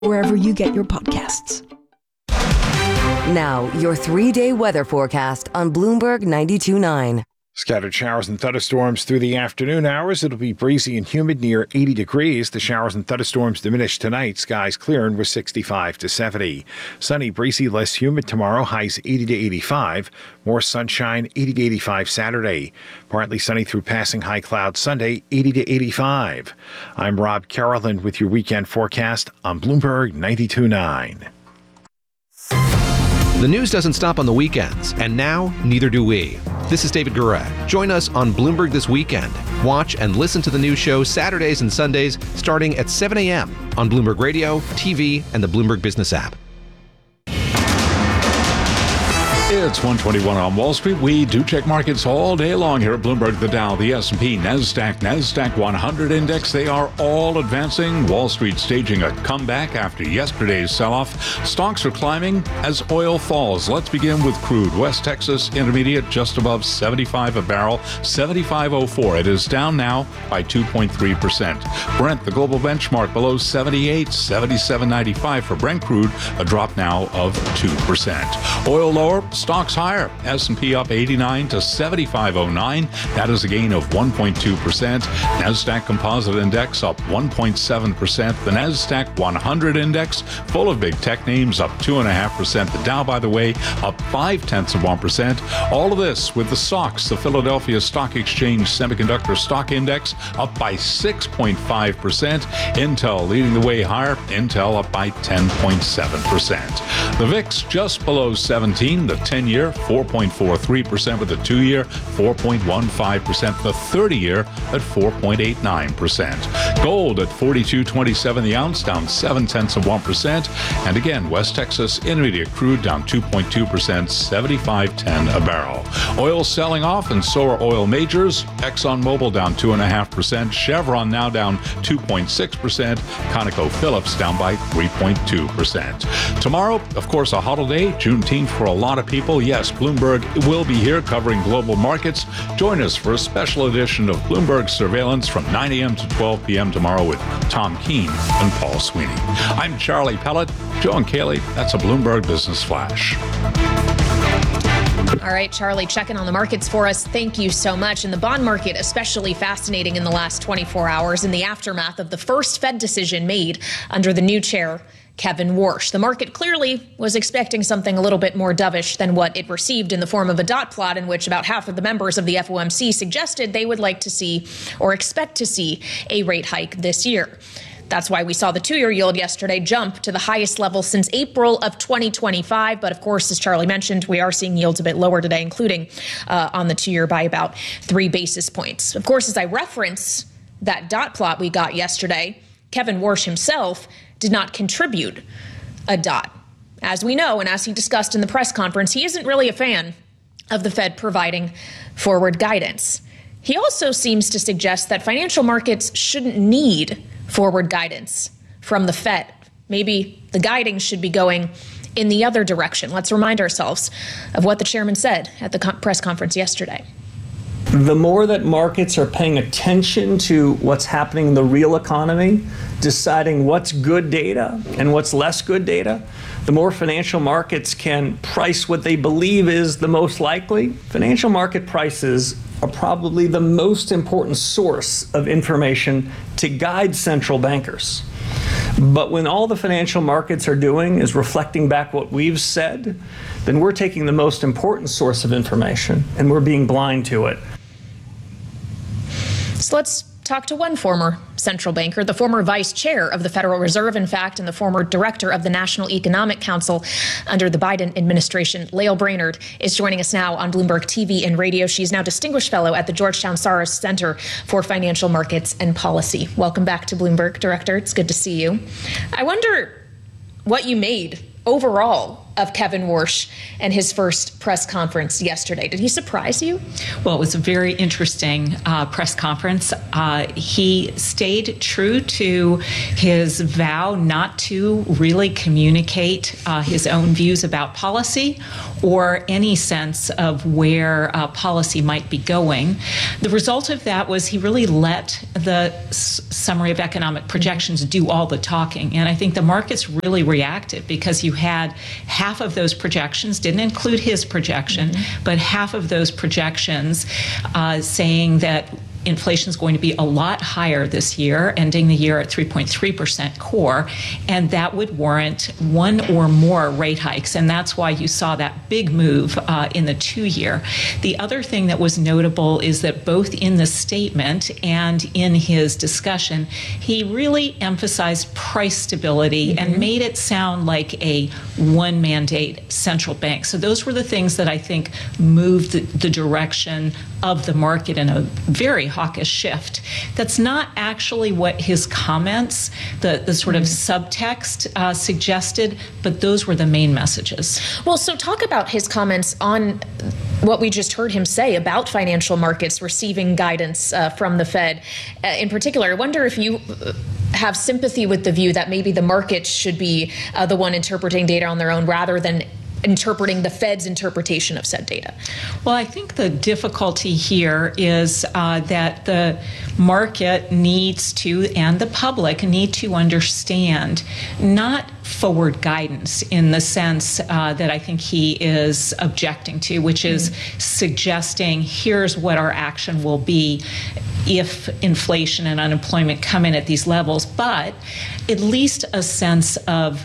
wherever you get your podcasts. Now, your 3-day weather forecast on Bloomberg 92.9. Scattered showers and thunderstorms through the afternoon hours. It'll be breezy and humid near 80 degrees. The showers and thunderstorms diminish tonight. Skies clearing with 65 to 70. Sunny, breezy, less humid tomorrow. Highs 80 to 85. More sunshine, 80 to 85 Saturday. Partly sunny through passing high clouds Sunday, 80 to 85. I'm Rob Carolan with your weekend forecast on Bloomberg 92.9. The news doesn't stop on the weekends, and now neither do we. This is David Gurra. Join us on Bloomberg This Weekend. Watch and listen to the news show Saturdays and Sundays starting at 7 a.m. on Bloomberg Radio, TV, and the Bloomberg Business app. It's 121 on Wall Street. We do check markets all day long here at Bloomberg. The Dow, the S&P, NASDAQ 100 index, they are all advancing. Wall Street staging a comeback after yesterday's sell-off. Stocks are climbing as oil falls. Let's begin with crude. West Texas Intermediate just above 75 a barrel, 75.04. It is down now by 2.3%. Brent, the global benchmark, below 78, 77.95 for Brent crude, a drop now of 2%. Oil lower, stocks higher. S&P up 89 to 75.09. That is a gain of 1.2%. NASDAQ Composite Index up 1.7%. The NASDAQ 100 Index, full of big tech names, up 2.5%. The Dow, by the way, up 0.5%. All of this with the SOX, the Philadelphia Stock Exchange Semiconductor Stock Index, up by 6.5%. Intel leading the way higher. Intel up by 10.7%. The VIX just below 17. The 10-year, 4.43%, with the 2-year, 4.15%, the 30-year at 4.89%. Gold at $42.27 the ounce, down 0.7%. And again, West Texas Intermediate crude down 2.2%, 75.10 a barrel. Oil selling off, and so are oil majors. ExxonMobil down 2.5%. Chevron now down 2.6%. ConocoPhillips down by 3.2%. Tomorrow, of course, a holiday, Juneteenth for a lot of people. Yes, Bloomberg will be here covering global markets. Join us for a special edition of Bloomberg Surveillance from 9 a.m. to 12 p.m. tomorrow with Tom Keene and Paul Sweeney. I'm Charlie Pellet. Joe and Kaylee, that's a Bloomberg Business Flash. All right, Charlie, checking on the markets for us. Thank you so much. And the bond market, especially fascinating in the last 24 hours in the aftermath of the first Fed decision made under the new chair, Kevin Warsh. The market clearly was expecting something a little bit more dovish than what it received in the form of a dot plot in which about half of the members of the FOMC suggested they would like to see or expect to see a rate hike this year. That's why we saw the 2-year yield yesterday jump to the highest level since April of 2025. But of course, as Charlie mentioned, we are seeing yields a bit lower today, including on the 2-year by about 3 basis points. Of course, as I reference that dot plot we got yesterday, Kevin Warsh himself did not contribute a dot. As we know, and as he discussed in the press conference, he isn't really a fan of the Fed providing forward guidance. He also seems to suggest that financial markets shouldn't need forward guidance from the Fed. Maybe the guiding should be going in the other direction. Let's remind ourselves of what the chairman said at the press conference yesterday. The more that markets are paying attention to what's happening in the real economy, deciding what's good data and what's less good data, the more financial markets can price what they believe is the most likely. Financial market prices are probably the most important source of information to guide central bankers. But when all the financial markets are doing is reflecting back what we've said, then we're taking the most important source of information and we're being blind to it. So let's talk to one former central banker, the former vice chair of the Federal Reserve, in fact, and the former director of the National Economic Council under the Biden administration. Lael Brainard is joining us now on Bloomberg TV and radio. She's now Distinguished Fellow at the Georgetown Soros Center for Financial Markets and Policy. Welcome back to Bloomberg, Director. It's good to see you. I wonder what you made overall of Kevin Warsh and his first press conference yesterday. Did he surprise you? Well, it was a very interesting press conference. He stayed true to his vow not to really communicate his own views about policy or any sense of where policy might be going. The result of that was he really let the summary of economic projections do all the talking. And I think the markets really reacted because you had half of those projections, didn't include his projection, but half of those projections saying that inflation is going to be a lot higher this year, ending the year at 3.3% core, and that would warrant one or more rate hikes, and that's why you saw that big move in the 2-year. The other thing that was notable is that both in the statement and in his discussion, he really emphasized price stability and made it sound like a one mandate central bank. So those were the things that I think moved the direction of the market in a very hawkish shift. That's not actually what his comments, the sort of subtext suggested, but those were the main messages. Well, so talk about his comments on what we just heard him say about financial markets receiving guidance from the Fed. In particular, I wonder if you have sympathy with the view that maybe the markets should be the one interpreting data on their own rather than interpreting the Fed's interpretation of said data. Well, I think the difficulty here is that the market needs to, and the public need to understand not forward guidance in the sense that I think he is objecting to, which is suggesting here's what our action will be if inflation and unemployment come in at these levels, but at least a sense of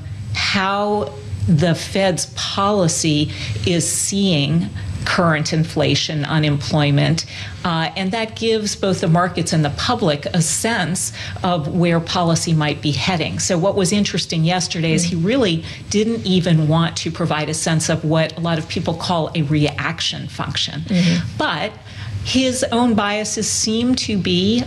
how the Fed's policy is seeing current inflation, unemployment, and that gives both the markets and the public a sense of where policy might be heading. So what was interesting yesterday is he really didn't even want to provide a sense of what a lot of people call a reaction function. But his own biases seem to be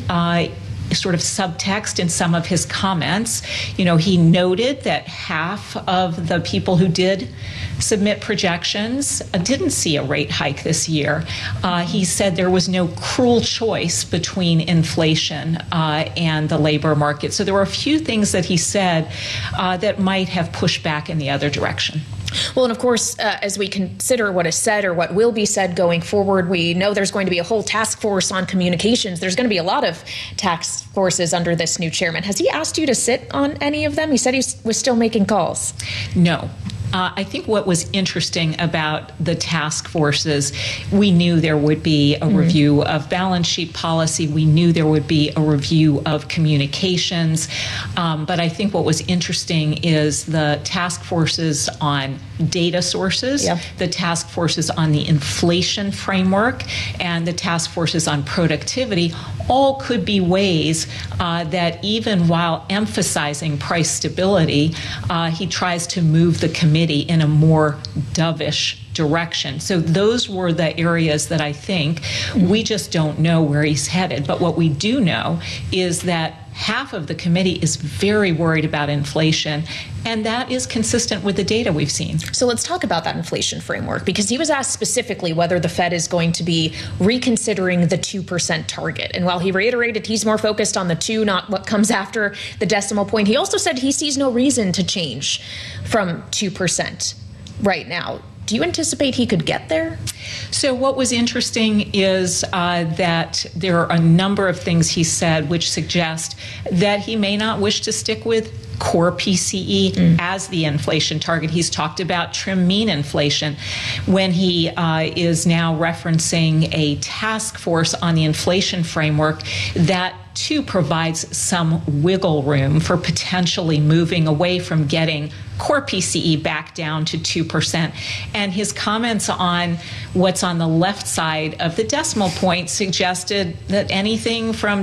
sort of subtext in some of his comments. You know, he noted that half of the people who did submit projections didn't see a rate hike this year. He said there was no cruel choice between inflation and the labor market. So there were a few things that he said that might have pushed back in the other direction. Well, and of course, as we consider what is said or what will be said going forward, we know there's going to be a whole task force on communications. There's going to be a lot of task forces under this new chairman. Has he asked you to sit on any of them? He said he was still making calls. No. I think what was interesting about the task forces, we knew there would be a review of balance sheet policy. We knew there would be a review of communications. But I think what was interesting is the task forces on data sources, the task forces on the inflation framework, and the task forces on productivity all could be ways that even while emphasizing price stability, he tries to move the committee in a more dovish direction. So those were the areas that I think we just don't know where he's headed. But what we do know is that half of the committee is very worried about inflation, and that is consistent with the data we've seen. So let's talk about that inflation framework, because he was asked specifically whether the Fed is going to be reconsidering the 2% target. And while he reiterated he's more focused on the 2, not what comes after the decimal point, he also said he sees no reason to change from 2% right now. Do you anticipate he could get there? So what was interesting is that there are a number of things he said which suggest that he may not wish to stick with core PCE as the inflation target. He's talked about trim mean inflation when he is now referencing a task force on the inflation framework that too provides some wiggle room for potentially moving away from getting core PCE back down to 2%. And his comments on what's on the left side of the decimal point suggested that anything from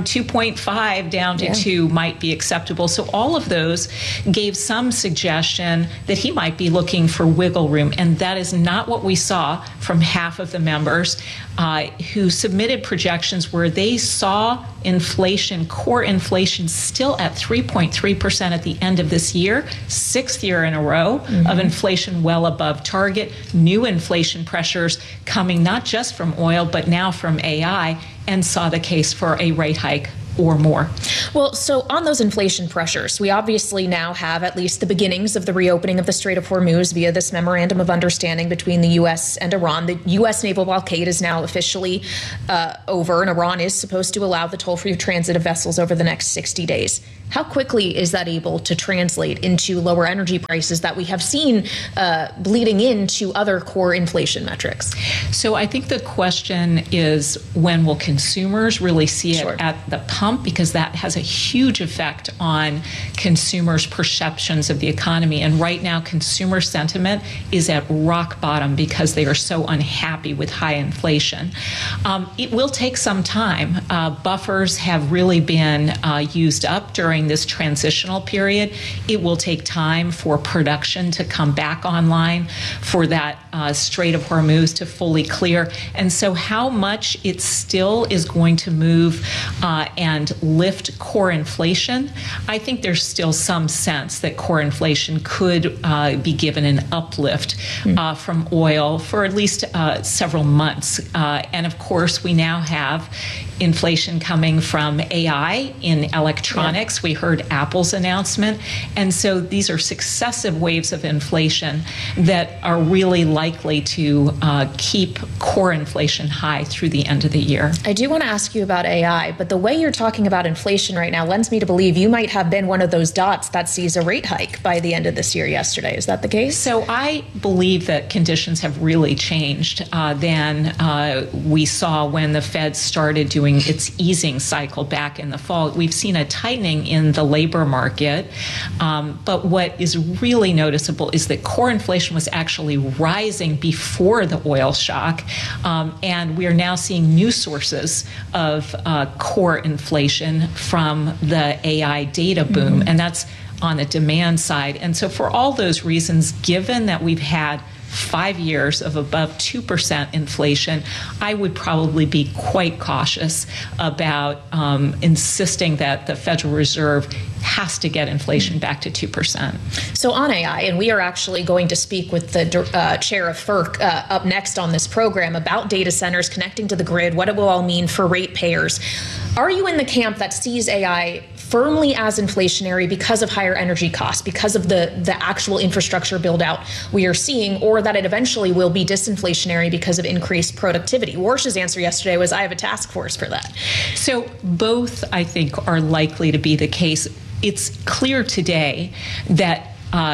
2.5 down to 2 might be acceptable. So all of those gave some suggestion that he might be looking for wiggle room. And that is not what we saw from half of the members who submitted projections where they saw inflation, core inflation, still at 3.3% at the end of this year, 6th year in a row of inflation well above target, new inflation pressures coming not just from oil, but now from AI, and saw the case for a rate hike or more. Well, so on those inflation pressures, we obviously now have at least the beginnings of the reopening of the Strait of Hormuz via this memorandum of understanding between the U.S. and Iran. The U.S. naval blockade is now officially over, and Iran is supposed to allow the toll-free transit of vessels over the next 60 days. How quickly is that able to translate into lower energy prices that we have seen bleeding into other core inflation metrics? So I think the question is, when will consumers really see it at the pump? Because that has a huge effect on consumers' perceptions of the economy. And right now, consumer sentiment is at rock bottom because they are so unhappy with high inflation. It will take some time. Buffers have really been used up during this transitional period. It will take time for production to come back online, for that Strait of Hormuz to fully clear. And so how much it still is going to move and lift core inflation, I think there's still some sense that core inflation could be given an uplift from oil for at least several months. And of course, we now have inflation coming from AI in electronics. We heard Apple's announcement. And so these are successive waves of inflation that are really likely to keep core inflation high through the end of the year. I do want to ask you about AI, but the way you're talking about inflation right now lends me to believe you might have been one of those dots that sees a rate hike by the end of this year yesterday. Is that the case? So I believe that conditions have really changed than we saw when the Fed started doing its easing cycle back in the fall. We've seen a tightening in the labor market, but what is really noticeable is that core inflation was actually rising before the oil shock, and we are now seeing new sources of core inflation from the AI data boom, and that's on the demand side. And so for all those reasons, given that we've had 5 years of above 2% inflation, I would probably be quite cautious about insisting that the Federal Reserve has to get inflation back to 2%. So on AI, and we are actually going to speak with the chair of FERC up next on this program about data centers connecting to the grid, what it will all mean for ratepayers. Are you in the camp that sees AI firmly as inflationary because of higher energy costs, because of the actual infrastructure build out we are seeing, or that it eventually will be disinflationary because of increased productivity? Warsh's answer yesterday was, I have a task force for that. So both, I think, are likely to be the case. It's clear today that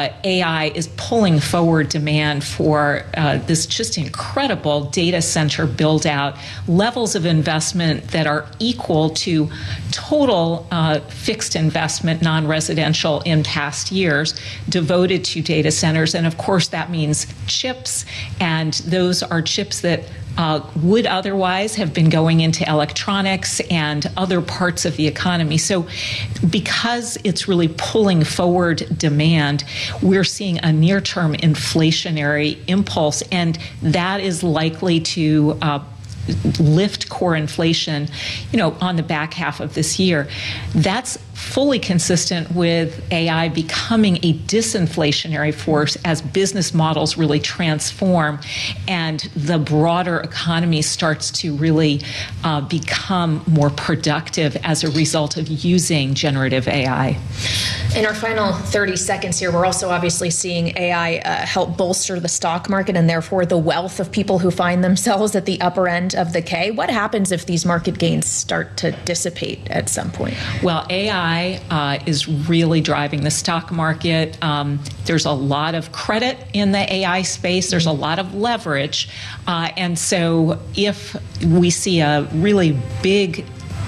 AI is pulling forward demand for this just incredible data center build out, levels of investment that are equal to total fixed investment, non-residential, in past years devoted to data centers. And of course, that means chips, and those are chips that would otherwise have been going into electronics and other parts of the economy. So because it's really pulling forward demand, we're seeing a near-term inflationary impulse, and that is likely to lift core inflation, on the back half of this year. That's fully consistent with AI becoming a disinflationary force as business models really transform and the broader economy starts to really become more productive as a result of using generative AI. In our final 30 seconds here, we're also obviously seeing AI help bolster the stock market and therefore the wealth of people who find themselves at the upper end of the K. What happens if these market gains start to dissipate at some point? Well, AI is really driving the stock market. There's a lot of credit in the AI space. There's a lot of leverage. And so if we see a really big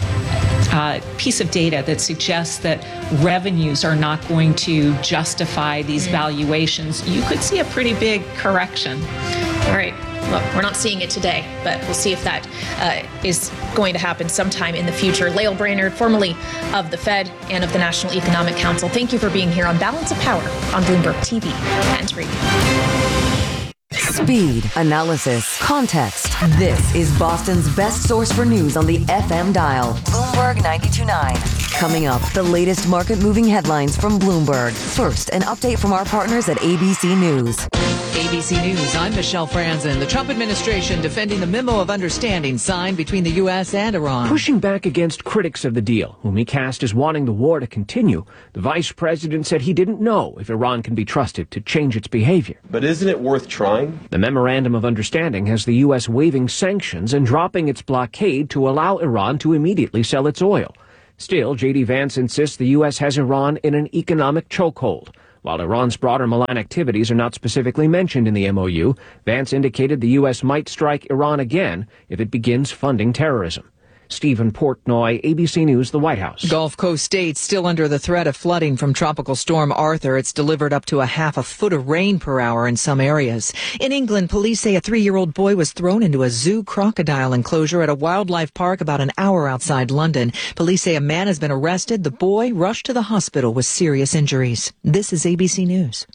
piece of data that suggests that revenues are not going to justify these valuations, you could see a pretty big correction. All right. Well, we're not seeing it today, but we'll see if that is going to happen sometime in the future. Lael Brainard, formerly of the Fed and of the National Economic Council, thank you for being here on Balance of Power on Bloomberg TV and radio. Speed, analysis, context. This is Boston's best source for news on the FM dial. Bloomberg 92.9. Coming up, the latest market-moving headlines from Bloomberg. First, an update from our partners at ABC News. ABC News, I'm Michelle Franzen. The Trump administration defending the memo of understanding signed between the U.S. and Iran. Pushing back against critics of the deal, whom he cast as wanting the war to continue, the vice president said he didn't know if Iran can be trusted to change its behavior. But isn't it worth trying? The memorandum of understanding has the U.S. waiving sanctions and dropping its blockade to allow Iran to immediately sell its oil. Still, J.D. Vance insists the U.S. has Iran in an economic chokehold. While Iran's broader malign activities are not specifically mentioned in the MOU, Vance indicated the U.S. might strike Iran again if it begins funding terrorism. Stephen Portnoy, ABC News, the White House. Gulf Coast states still under the threat of flooding from Tropical Storm Arthur. It's delivered up to a half a foot of rain per hour in some areas. In England, police say a 3-year-old boy was thrown into a zoo crocodile enclosure at a wildlife park about an hour outside London. Police say a man has been arrested. The boy rushed to the hospital with serious injuries. This is ABC News.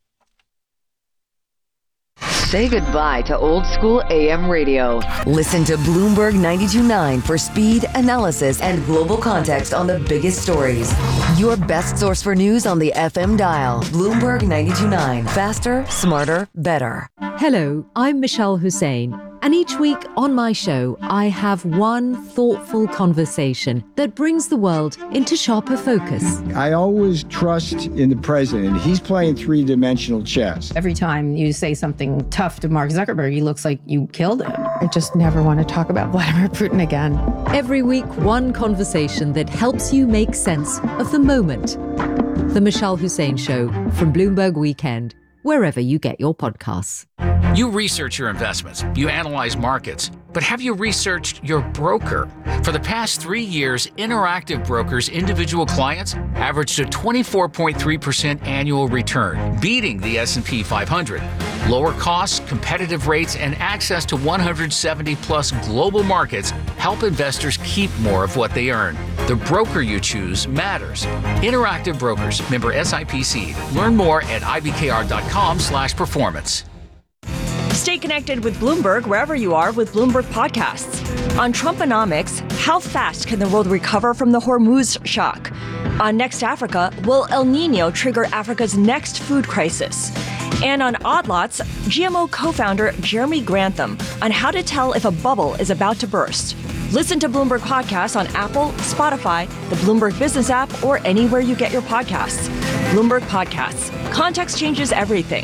Say goodbye to old school AM radio. Listen to Bloomberg 92.9 for speed, analysis, and global context on the biggest stories. Your best source for news on the FM dial. Bloomberg 92.9. Faster, smarter, better. Hello, I'm Michelle Hussein. And each week on my show, I have one thoughtful conversation that brings the world into sharper focus. I always trust in the president. He's playing three-dimensional chess. Every time you say something tough to Mark Zuckerberg, he looks like you killed him. I just never want to talk about Vladimir Putin again. Every week, one conversation that helps you make sense of the moment. The Michelle Hussein Show from Bloomberg Weekend, wherever you get your podcasts. You research your investments, you analyze markets, but have you researched your broker? For the past 3 years, Interactive Brokers' individual clients averaged a 24.3% annual return, beating the S&P 500. Lower costs, competitive rates, and access to 170-plus global markets help investors keep more of what they earn. The broker you choose matters. Interactive Brokers, member SIPC. Learn more at ibkr.com/performance. Stay connected with Bloomberg wherever you are with Bloomberg Podcasts. On Trumponomics, how fast can the world recover from the Hormuz shock? On Next Africa, will El Nino trigger Africa's next food crisis? And on Odd Lots, GMO co-founder Jeremy Grantham on how to tell if a bubble is about to burst. Listen to Bloomberg Podcasts on Apple, Spotify, the Bloomberg Business app, or anywhere you get your podcasts. Bloomberg Podcasts. Context changes everything.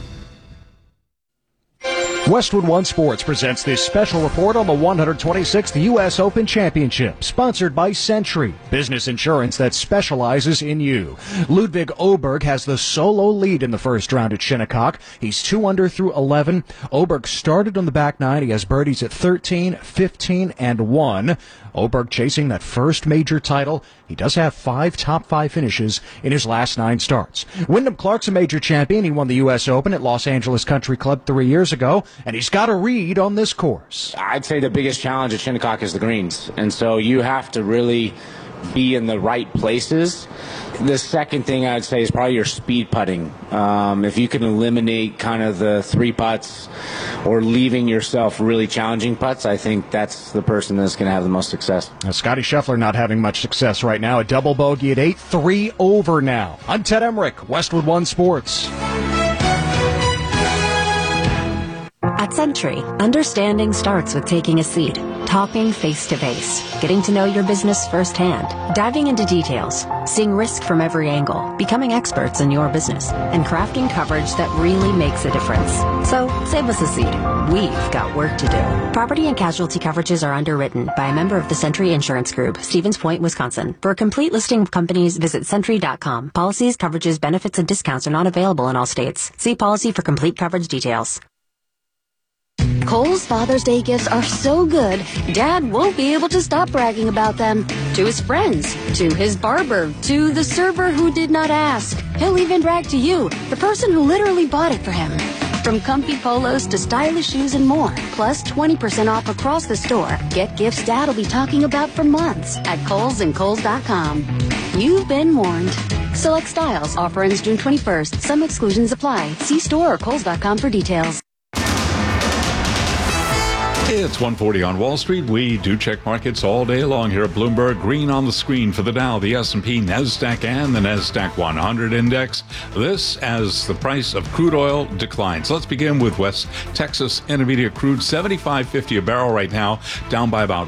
Westwood One Sports presents this special report on the 126th U.S. Open Championship, sponsored by Sentry, business insurance that specializes in you. Ludwig Oberg has the solo lead in the first round at Shinnecock. He's 2 under through 11. Oberg started on the back nine. He has birdies at 13, 15, and 1. Oberg chasing that first major title. He does have 5 top 5 finishes in his last 9 starts. Wyndham Clark's a major champion. He won the U.S. Open at Los Angeles Country Club 3 years ago, and he's got a read on this course. I'd say the biggest challenge at Shinnecock is the greens, and so you have to really be in the right places. The second thing I'd say is probably your speed putting. If you can eliminate kind of the 3 putts or leaving yourself really challenging putts, I think that's the person that's going to have the most success. Scotty Scheffler not having much success right now. A double bogey at 8, 3 over now. I'm Ted Emmerich, Westwood One Sports. At Sentry, understanding starts with taking a seat, talking face-to-face, getting to know your business firsthand, diving into details, seeing risk from every angle, becoming experts in your business, and crafting coverage that really makes a difference. So, save us a seat. We've got work to do. Property and casualty coverages are underwritten by a member of the Sentry Insurance Group, Stevens Point, Wisconsin. For a complete listing of companies, visit Sentry.com. Policies, coverages, benefits, and discounts are not available in all states. See policy for complete coverage details. Kohl's Father's Day gifts are so good, Dad won't be able to stop bragging about them. To his friends, to his barber, to the server who did not ask. He'll even brag to you, the person who literally bought it for him. From comfy polos to stylish shoes and more, plus 20% off across the store. Get gifts Dad'll be talking about for months at Kohl's and Kohl's.com. You've been warned. Select styles. Offer ends June 21st. Some exclusions apply. See store or Kohl's.com for details. It's 1:40 on Wall Street. We do check markets all day long here at Bloomberg. Green on the screen for the Dow, the S&P, NASDAQ, and the NASDAQ 100 index. This as the price of crude oil declines. Let's begin with West Texas Intermediate crude, $75.50 a barrel right now, down by about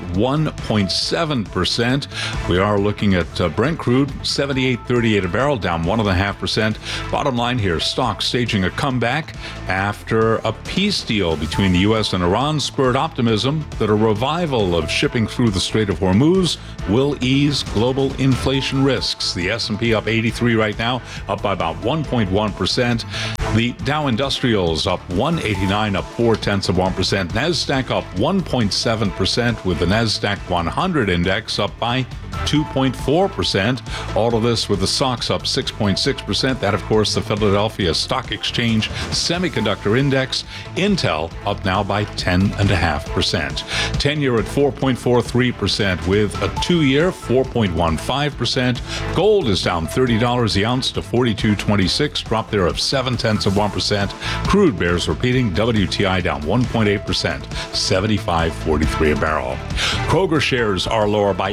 1.7%. We are looking at Brent crude, $78.38 a barrel, down 1.5%. Bottom line here, stocks staging a comeback after a peace deal between the U.S. and Iran spurred optimism that a revival of shipping through the Strait of Hormuz will ease global inflation risks. The S&P up 83 right now, up by about 1.1%. The Dow Industrials up 189, up 0.4%. NASDAQ up 1.7%, with the NASDAQ 100 index up by 2.4%. All of this with the SOX up 6.6%. That, of course, the Philadelphia Stock Exchange Semiconductor Index. Intel up now by 10.5%. 10-year at 4.43%, with a 2-year 4.15%. Gold is down $30 the ounce to $42.26, drop there of 0.7%. Crude bears repeating. WTI down 1.8%, $75.43 a barrel. Kroger shares are lower by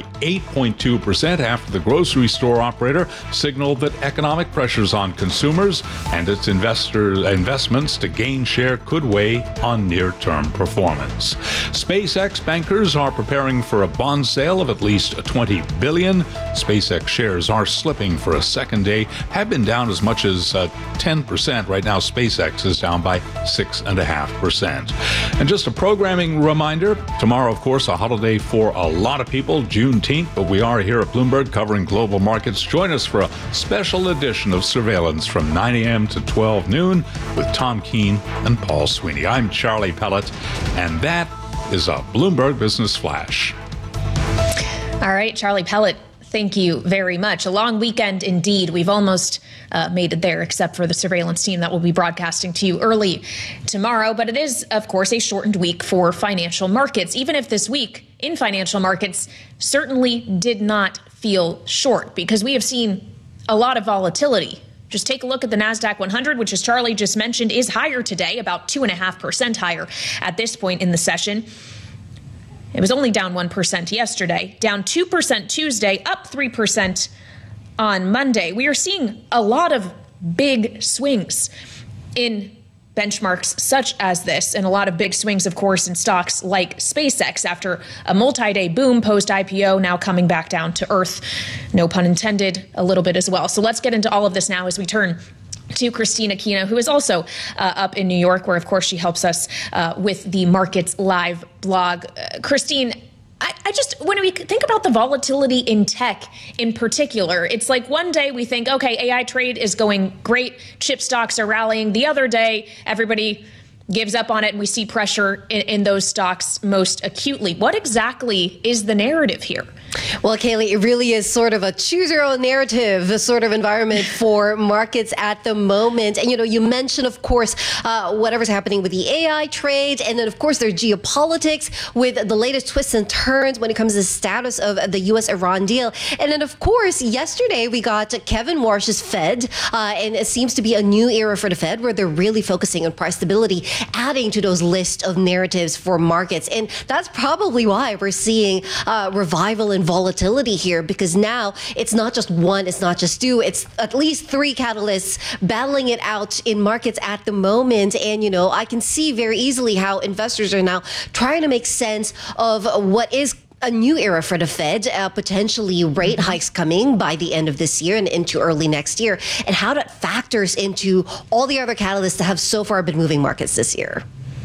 8.2% after the grocery store operator signaled that economic pressures on consumers and its investments to gain share could weigh on near-term performance. SpaceX bankers are preparing for a bond sale of at least $20 billion. SpaceX shares are slipping for a second day, have been down as much as 10%. Right now, SpaceX is down by 6.5%. And just a programming reminder, tomorrow, of course, a holiday for a lot of people, Juneteenth, but we are here at Bloomberg covering global markets. Join us for a special edition of Surveillance from 9 a.m. to 12 noon with Tom Keene and Paul Sweeney. I'm Charlie Pellet, and that is a Bloomberg Business Flash. All right, Charlie Pellet, thank you very much. A long weekend indeed. We've almost made it there, except for the surveillance team that will be broadcasting to you early tomorrow. But it is, of course, a shortened week for financial markets, even if this week in financial markets certainly did not feel short, because we have seen a lot of volatility. Just take a look at the NASDAQ 100, which, as Charlie just mentioned, is higher today, about 2.5% higher at this point in the session. It was only down 1% yesterday, down 2% Tuesday, up 3% on Monday. We are seeing a lot of big swings in benchmarks such as this, and a lot of big swings, of course, in stocks like SpaceX after a multi-day boom post-IPO, now coming back down to earth. No pun intended, a little bit as well. So let's get into all of this now as we turn to Christine Aquino, who is also up in New York, where, of course, she helps us with the Markets Live blog. Christine, I just, when we think about the volatility in tech in particular, it's like one day we think, okay, AI trade is going great, chip stocks are rallying. The other day, everybody gives up on it, and we see pressure in those stocks most acutely. What exactly is the narrative here? Well, Kaylee, it really is sort of a choose your own narrative, the sort of environment for markets at the moment. And, you mentioned, of course, whatever's happening with the AI trade. And then, of course, there's geopolitics with the latest twists and turns when it comes to the status of the U.S.-Iran deal. And then, of course, yesterday we got Kevin Warsh's Fed. And it seems to be a new era for the Fed, where they're really focusing on price stability, adding to those list of narratives for markets. And that's probably why we're seeing revival in volatility here, because now it's not just one, it's not just two, it's at least three catalysts battling it out in markets at the moment. And, I can see very easily how investors are now trying to make sense of what is a new era for the Fed, potentially rate hikes coming by the end of this year and into early next year, and how that factors into all the other catalysts that have so far been moving markets this year.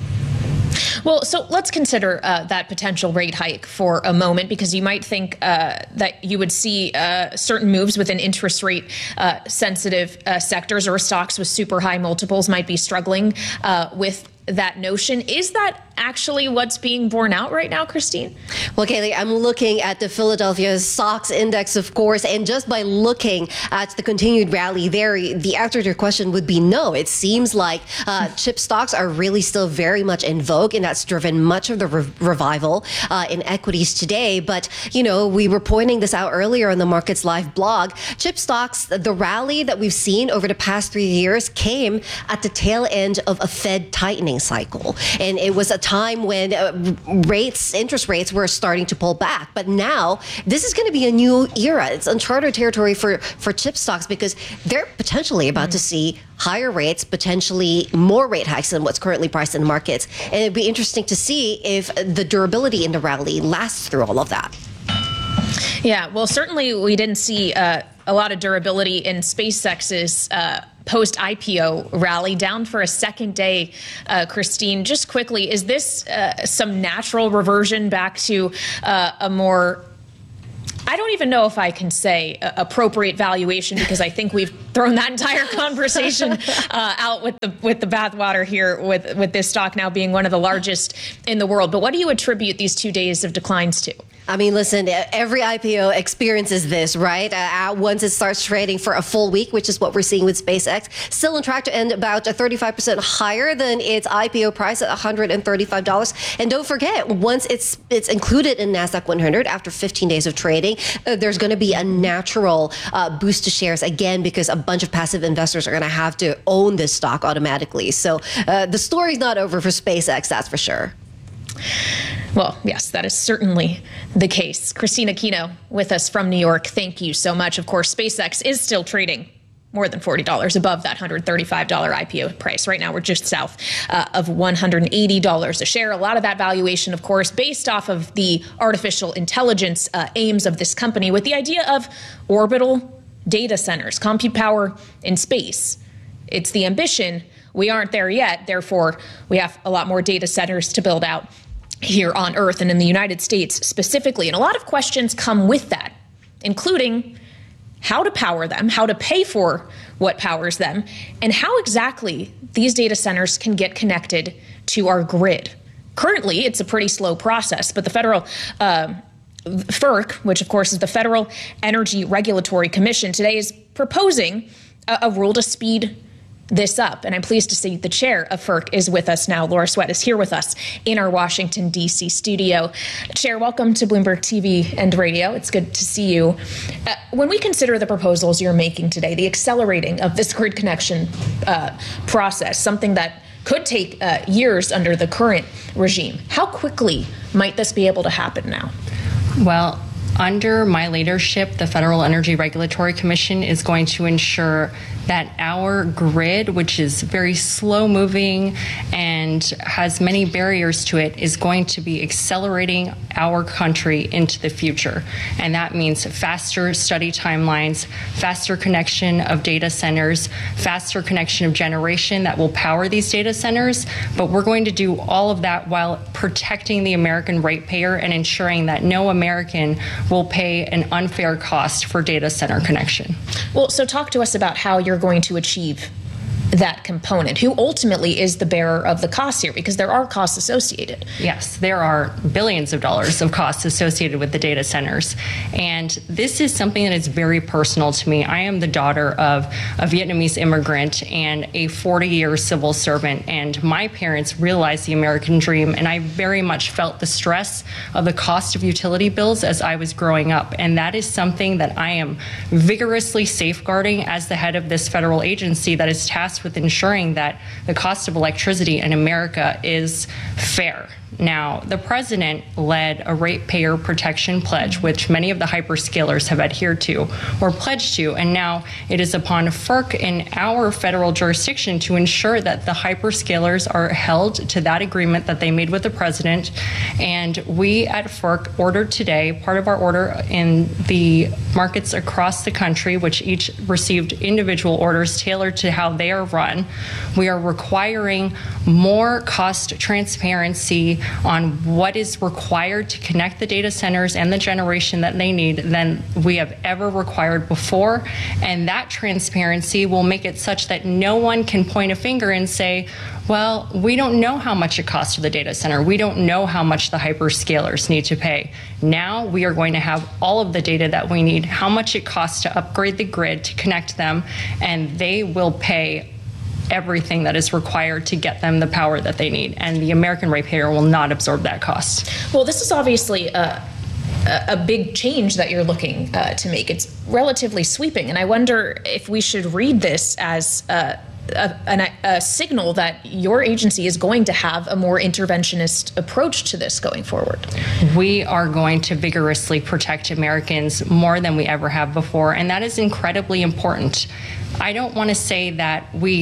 Well, so let's consider that potential rate hike for a moment, because you might think that you would see certain moves within interest rate sensitive sectors, or stocks with super high multiples might be struggling with that notion. Is that actually what's being borne out right now, Christine? Well, Kaylee, I'm looking at the Philadelphia SOX index, of course, and just by looking at the continued rally there, the answer to your question would be no. It seems like chip stocks are really still very much in vogue, and that's driven much of the revival in equities today. But, we were pointing this out earlier on the Markets Live blog. Chip stocks, the rally that we've seen over the past 3 years came at the tail end of a Fed tightening cycle. And it was a time when interest rates were starting to pull back. But now this is going to be a new era. It's uncharted territory for chip stocks because they're potentially about to see higher rates, potentially more rate hikes than what's currently priced in the markets. And it'd be interesting to see if the durability in the rally lasts through all of that. Yeah, well, certainly we didn't see a lot of durability in SpaceX's post-IPO rally, down for a second day. Christine, just quickly, is this some natural reversion back to a more, I don't even know if I can say appropriate valuation, because I think we've thrown that entire conversation out with the bathwater here with this stock now being one of the largest in the world. But what do you attribute these 2 days of declines to? I mean, listen, every IPO experiences this, right? Once it starts trading for a full week, which is what we're seeing with SpaceX, still on track to end about 35% higher than its IPO price at $135. And don't forget, once it's included in NASDAQ 100 after 15 days of trading, there's going to be a natural boost to shares again, because a bunch of passive investors are going to have to own this stock automatically. So the story's not over for SpaceX, that's for sure. Well, yes, that is certainly the case. Christine Aquino with us from New York. Thank you so much. Of course, SpaceX is still trading more than $40 above that $135 IPO price. Right now, we're just south of $180 a share. A lot of that valuation, of course, based off of the artificial intelligence aims of this company, with the idea of orbital data centers, compute power in space. It's the ambition. We aren't there yet. Therefore, we have a lot more data centers to build out here on Earth and in the United States specifically. And a lot of questions come with that, including how to power them, how to pay for what powers them, and how exactly these data centers can get connected to our grid. Currently, it's a pretty slow process, but the federal FERC, which of course is the Federal Energy Regulatory Commission, today is proposing a rule to speed this up. And I'm pleased to see the chair of FERC is with us now. Laura Sweat is here with us in our Washington, D.C. studio. Chair, welcome to Bloomberg TV and Radio. It's good to see you. When we consider the proposals you're making today, the accelerating of this grid connection process, something that could take years under the current regime, how quickly might this be able to happen now? Well, under my leadership, the Federal Energy Regulatory Commission is going to ensure that our grid, which is very slow moving and has many barriers to it, is going to be accelerating our country into the future. And that means faster study timelines, faster connection of data centers, faster connection of generation that will power these data centers. But we're going to do all of that while protecting the American ratepayer and ensuring that no American will pay an unfair cost for data center connection. Well, so talk to us about how you're going to achieve that component. Who ultimately is the bearer of the costs here? Because there are costs associated. Yes, there are billions of dollars of costs associated with the data centers. And this is something that is very personal to me. I am the daughter of a Vietnamese immigrant and a 40-year civil servant. And my parents realized the American dream. And I very much felt the stress of the cost of utility bills as I was growing up. And that is something that I am vigorously safeguarding as the head of this federal agency that is tasked with ensuring that the cost of electricity in America is fair. Now, the president led a ratepayer protection pledge, which many of the hyperscalers have adhered to or pledged to, and now it is upon FERC in our federal jurisdiction to ensure that the hyperscalers are held to that agreement that they made with the president. And we at FERC ordered today, part of our order in the markets across the country, which each received individual orders tailored to how they are run, we are requiring more cost transparency on what is required to connect the data centers and the generation that they need than we have ever required before. And that transparency will make it such that no one can point a finger and say, well, we don't know how much it costs to the data center. We don't know how much the hyperscalers need to pay. Now we are going to have all of the data that we need, how much it costs to upgrade the grid to connect them, and they will pay everything that is required to get them the power that they need. And the American ratepayer will not absorb that cost. Well, this is obviously a big change that you're looking to make. It's relatively sweeping. And I wonder if we should read this as a signal that your agency is going to have a more interventionist approach to this going forward. We are going to vigorously protect Americans more than we ever have before, and that is incredibly important. I don't want to say that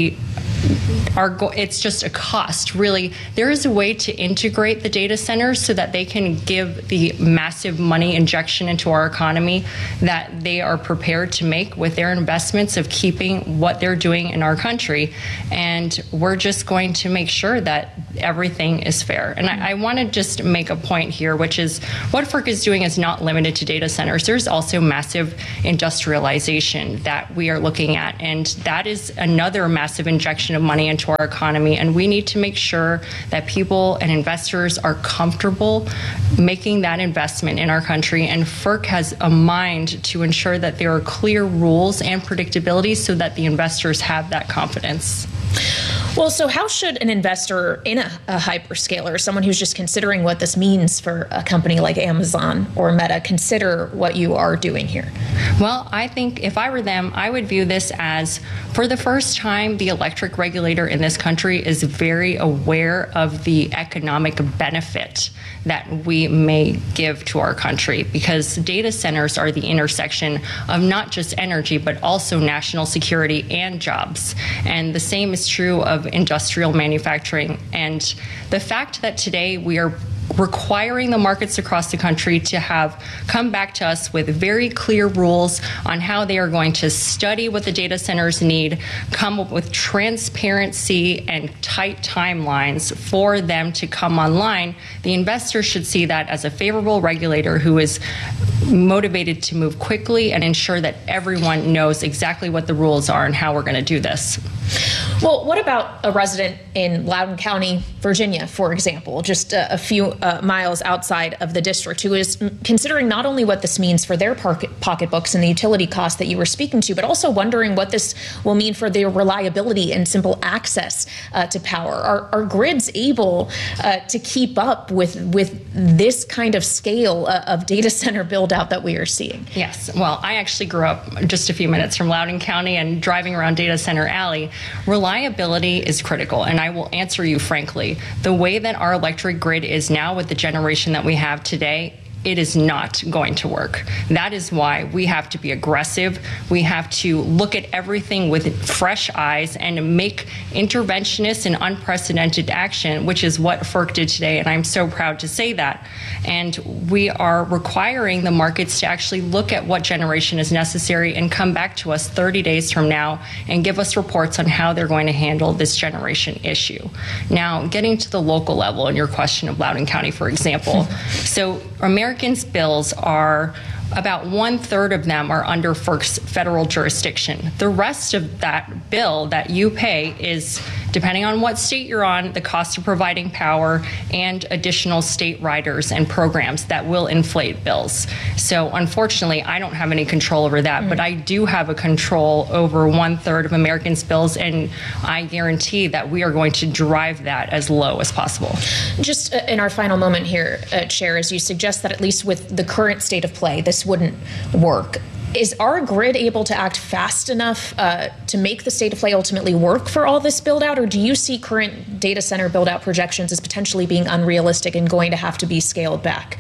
it's just a cost. Really, there is a way to integrate the data centers so that they can give the massive money injection into our economy that they are prepared to make with their investments of keeping what they're doing in our country. And we're just going to make sure that everything is fair. And I want to just make a point here, which is what FERC is doing is not limited to data centers. There's also massive industrialization that we are looking at. And that is another massive injection of money into our economy, and we need to make sure that people and investors are comfortable making that investment in our country, and FERC has a mind to ensure that there are clear rules and predictability so that the investors have that confidence. Well, so how should an investor in a hyperscaler, someone who's just considering what this means for a company like Amazon or Meta, consider what you are doing here? Well, I think if I were them, I would view this as, for the first time, the electric regulator in this country is very aware of the economic benefit that we may give to our country, because data centers are the intersection of not just energy, but also national security and jobs. And the same is true of industrial manufacturing. And the fact that today we are requiring the markets across the country to come back to us with very clear rules on how they are going to study what the data centers need, come up with transparency and tight timelines for them to come online, the investors should see that as a favorable regulator who is motivated to move quickly and ensure that everyone knows exactly what the rules are and how we're going to do this. Well, what about a resident in Loudoun County, Virginia, for example, just a few miles outside of the district, who is considering not only what this means for their pocketbooks and the utility costs that you were speaking to, but also wondering what this will mean for their reliability and simple access to power? Are grids able to keep up with this kind of scale of data center build out that we are seeing? Yes. Well, I actually grew up just a few minutes from Loudoun County, and driving around Data Center Alley, reliability is critical. And I will answer you frankly, the way that our electric grid is now with the generation that we have today, it is not going to work. That is why we have to be aggressive. We have to look at everything with fresh eyes and make interventionist and unprecedented action, which is what FERC did today, and I'm so proud to say that. And we are requiring the markets to actually look at what generation is necessary and come back to us 30 days from now and give us reports on how they're going to handle this generation issue. Now, getting to the local level in your question of Loudoun County, for example, so Americans' bills are about 1/3 of them are under FERC's federal jurisdiction. The rest of that bill that you pay is, depending on what state you're on, the cost of providing power and additional state riders and programs that will inflate bills. So unfortunately, I don't have any control over that, but I do have a control over 1/3 of Americans' bills, and I guarantee that we are going to drive that as low as possible. Just in our final moment here, Chair, as you suggest that at least with the current state of play, this wouldn't work. Is our grid able to act fast enough to make the state of play ultimately work for all this build out, or do you see current data center build out projections as potentially being unrealistic and going to have to be scaled back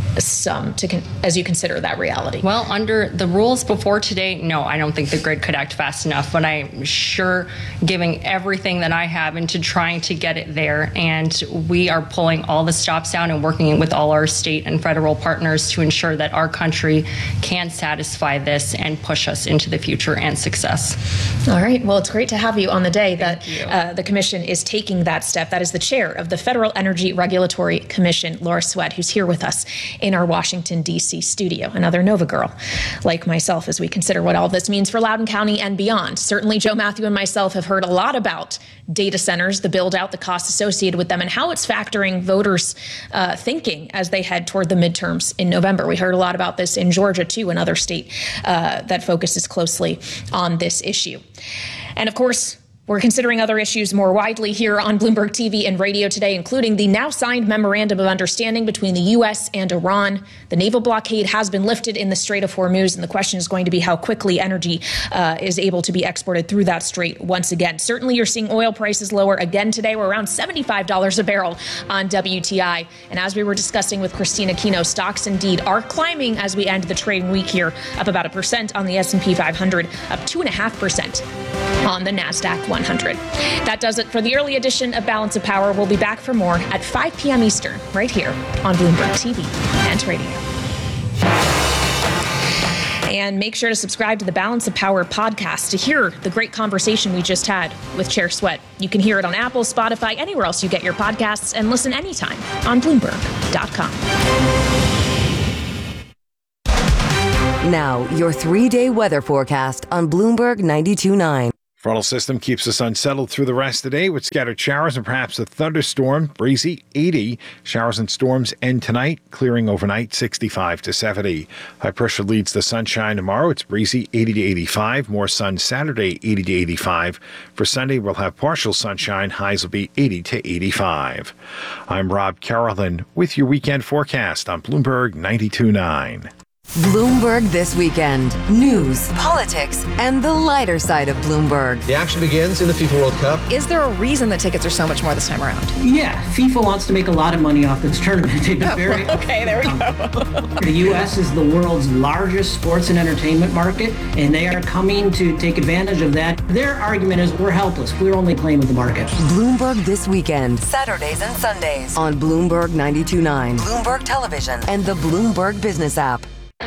some as you consider that reality? Well, under the rules before today, no, I don't think the grid could act fast enough, but I'm sure giving everything that I have into trying to get it there, and we are pulling all the stops down and working with all our state and federal partners to ensure that our country can satisfy this and push us into the future and success. All right. Well, it's great to have you on the day that the Commission is taking that step. That is the chair of the Federal Energy Regulatory Commission, Laura Sweat, who's here with us in our Washington, D.C. studio. Another Nova girl like myself as we consider what all this means for Loudoun County and beyond. Certainly, Joe Matthew and myself have heard a lot about data centers, the build out, the costs associated with them, and how it's factoring voters' thinking as they head toward the midterms in November. We heard a lot about this in Georgia, too, another state that focuses closely on this issue. And of course, We're considering other issues more widely here on Bloomberg TV and radio today, including the now signed memorandum of understanding between the U.S. and Iran. The naval blockade has been lifted in the Strait of Hormuz, and the question is going to be how quickly energy is able to be exported through that strait once again. Certainly, you're seeing oil prices lower again today. We're around $75 a barrel on WTI. And as we were discussing with Christina Kino, stocks indeed are climbing as we end the trading week here, up about 1% on the S&P 500, up 2.5% on the NASDAQ 100. That does it for the early edition of Balance of Power. We'll be back for more at 5 p.m. Eastern, right here on Bloomberg TV and radio. And make sure to subscribe to the Balance of Power podcast to hear the great conversation we just had with Chair Sweat. You can hear it on Apple, Spotify, anywhere else you get your podcasts, and listen anytime on Bloomberg.com. Now, your 3-day weather forecast on Bloomberg 92.9. Frontal system keeps us unsettled through the rest of the day with scattered showers and perhaps a thunderstorm. Breezy, 80. Showers and storms end tonight, clearing overnight, 65 to 70. High pressure leads the sunshine tomorrow. It's breezy, 80 to 85. More sun Saturday, 80 to 85. For Sunday, we'll have partial sunshine. Highs will be 80 to 85. I'm Rob Carolyn with your weekend forecast on Bloomberg 92.9. Bloomberg This Weekend. News, politics, and the lighter side of Bloomberg. The action begins in the FIFA World Cup. Is there a reason that tickets are so much more this time around? Yeah, FIFA wants to make a lot of money off this tournament. They've been very okay, there we go. The U.S. is the world's largest sports and entertainment market, and they are coming to take advantage of that. Their argument is we're helpless. We're only playing with the market. Bloomberg This Weekend. Saturdays and Sundays on Bloomberg 92.9, Bloomberg Television, and the Bloomberg Business app.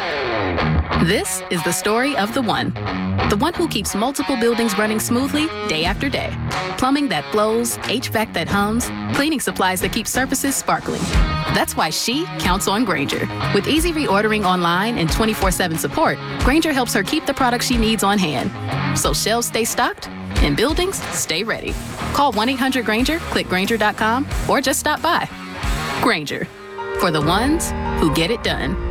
This is the story of the one who keeps multiple buildings running smoothly day after day. Plumbing that flows, HVAC that hums, cleaning supplies that keep surfaces sparkling. That's why she counts on Grainger. With easy reordering online and 24/7 support, Grainger helps her keep the products she needs on hand. So shelves stay stocked and buildings stay ready. Call 1-800-GRAINGER, click Grainger.com, or just stop by. Grainger, for the ones who get it done.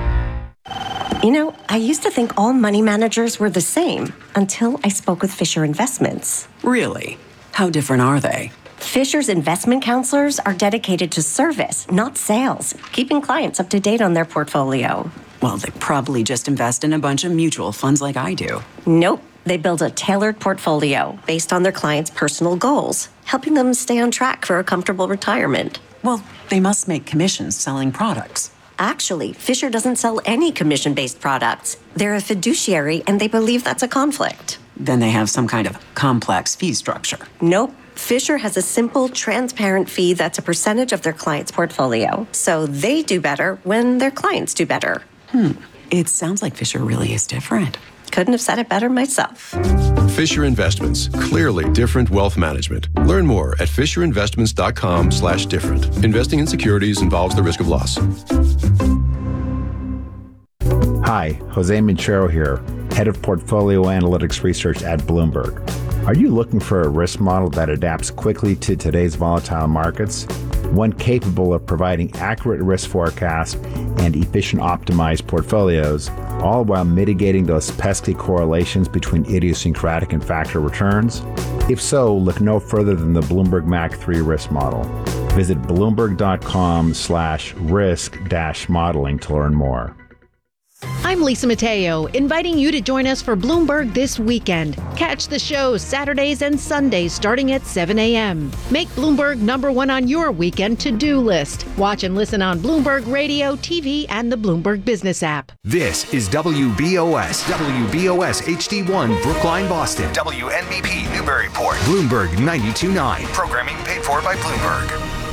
You know, I used to think all money managers were the same until I spoke with Fisher Investments. Really? How different are they? Fisher's investment counselors are dedicated to service, not sales, keeping clients up to date on their portfolio. Well, they probably just invest in a bunch of mutual funds like I do. Nope. They build a tailored portfolio based on their clients' personal goals, helping them stay on track for a comfortable retirement. Well, they must make commissions selling products. Actually, Fisher doesn't sell any commission-based products. They're a fiduciary, and they believe that's a conflict. Then they have some kind of complex fee structure. Nope. Fisher has a simple, transparent fee that's a percentage of their client's portfolio. So they do better when their clients do better. It sounds like Fisher really is different. Couldn't have said it better myself. Fisher Investments. Clearly different wealth management. Learn more at fisherinvestments.com/different. Investing in securities involves the risk of loss. Hi, Jose Minchero here, Head of Portfolio Analytics Research at Bloomberg. Are you looking for a risk model that adapts quickly to today's volatile markets? One capable of providing accurate risk forecasts and efficient optimized portfolios, all while mitigating those pesky correlations between idiosyncratic and factor returns? If so, look no further than the Bloomberg MAC 3 risk model. Visit bloomberg.com/risk-modeling to learn more. I'm Lisa Mateo, inviting you to join us for Bloomberg This Weekend. Catch the show Saturdays and Sundays starting at 7 a.m. Make Bloomberg #1 on your weekend to-do list. Watch and listen on Bloomberg Radio, TV, and the Bloomberg Business app. This is WBOS HD1, Brookline, Boston. WNBP, Newburyport. Bloomberg 92.9. Programming paid for by Bloomberg.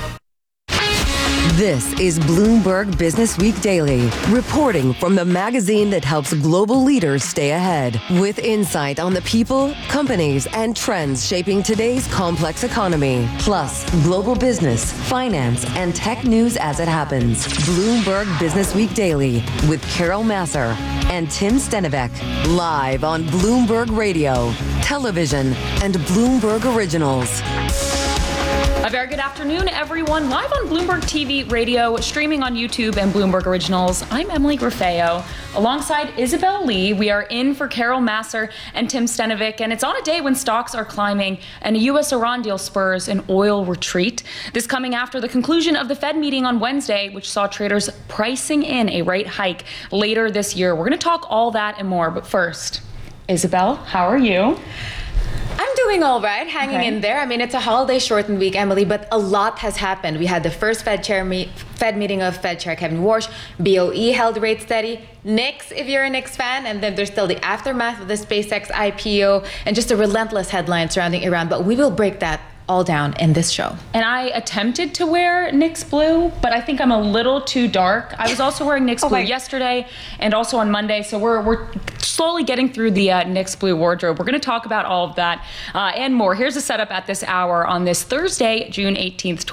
This is Bloomberg Business Week Daily, reporting from the magazine that helps global leaders stay ahead, with insight on the people, companies, and trends shaping today's complex economy, plus global business, finance, and tech news as it happens. Bloomberg Business Week Daily with Carol Masser and Tim Stenivek, live on Bloomberg Radio, television, and Bloomberg Originals. A very good afternoon, everyone. Live on Bloomberg TV, radio, streaming on YouTube and Bloomberg Originals. I'm Emily Grafeo. Alongside Isabel Lee, we are in for Carol Masser and Tim Stenovic, and it's on a day when stocks are climbing and a U.S.-Iran deal spurs an oil retreat. This coming after the conclusion of the Fed meeting on Wednesday, which saw traders pricing in a rate hike later this year. We're going to talk all that and more, but first, Isabel, how are you? I'm doing all right, hanging in there. I mean, it's a holiday shortened week, Emily, but a lot has happened. We had the first Fed meeting of Fed Chair Kevin Warsh. BOE held rate steady. Knicks, if you're a Knicks fan, and then there's still the aftermath of the SpaceX IPO and just a relentless headline surrounding Iran. But we will break that all down in this show. And I attempted to wear Knicks blue, but I think I'm a little too dark. I was also wearing Knicks blue yesterday and also on Monday, so we're slowly getting through the Knicks blue wardrobe. We're going to talk about all of that and more. Here's a setup at this hour on this Thursday, June 18th,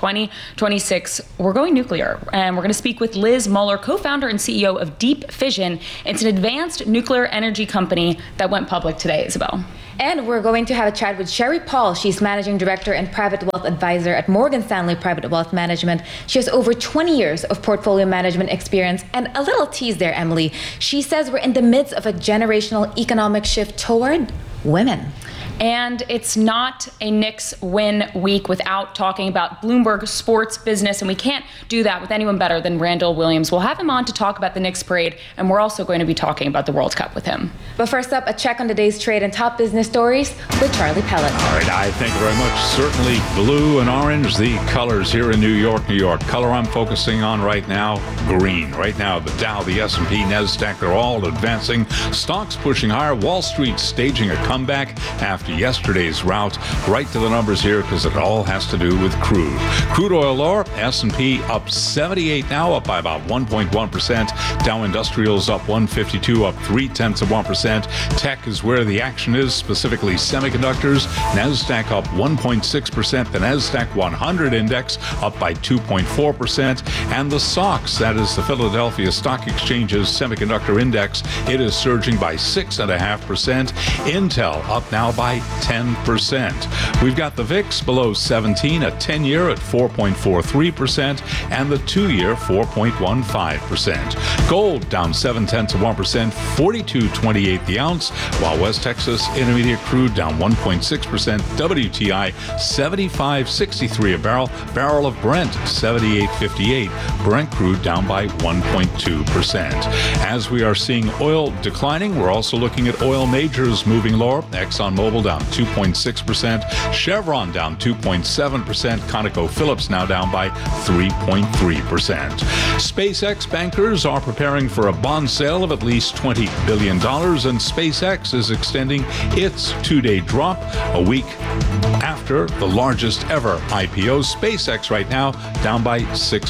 2026. We're going nuclear, and we're going to speak with Liz Muller, co-founder and CEO of Deep Fission. It's an advanced nuclear energy company that went public today, Isabel. And we're going to have a chat with Sherry Paul. She's managing director and private wealth advisor at Morgan Stanley Private Wealth Management. She has over 20 years of portfolio management experience. And a little tease there, Emily. She says we're in the midst of a generational economic shift toward women. And it's not a Knicks win week without talking about Bloomberg sports business, and we can't do that with anyone better than Randall Williams. We'll have him on to talk about the Knicks parade, and we're also going to be talking about the World Cup with him. But first up, a check on today's trade and top business stories with Charlie Pellet. All right, thank you very much. Certainly blue and orange, the colors here in New York, New York. Color I'm focusing on right now, green. Right now, the Dow, the S&P, NASDAQ, they're all advancing. Stocks pushing higher. Wall Street staging a comeback after yesterday's rout. Right to the numbers here because it all has to do with crude. Crude oil lower, S&P up 78 now, up by about 1.1%. Dow Industrials up 152, up 0.3%. Tech is where the action is, specifically semiconductors. NASDAQ up 1.6%. The NASDAQ 100 index up by 2.4%. And the SOX, that is the Philadelphia Stock Exchange's semiconductor index, it is surging by 6.5%. Intel up now by 10%. We've got the VIX below 17, a 10-year at 4.43%, and the 2-year 4.15%. Gold down 0.7%, 42.28 the ounce, while West Texas Intermediate crude down 1.6%. WTI 75.63 a barrel. Barrel of Brent 78.58. Brent crude down by 1.2%. As we are seeing oil declining, we're also looking at oil majors moving lower. ExxonMobil down 2.6%. Chevron down 2.7%. ConocoPhillips now down by 3.3%. SpaceX bankers are preparing for a bond sale of at least $20 billion, and SpaceX is extending its two-day drop a week after the largest ever IPO. SpaceX right now down by